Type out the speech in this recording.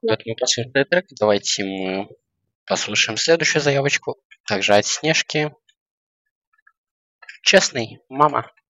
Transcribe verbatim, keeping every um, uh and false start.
Поэтому послушали трек. Давайте мы послушаем следующую заявочку. Также от Снежки. Честный, мама.